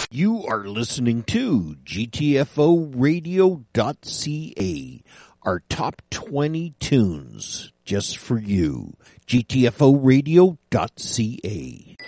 You are listening to GTFOradio.ca, our top 20 tunes just for you. GTFOradio.ca.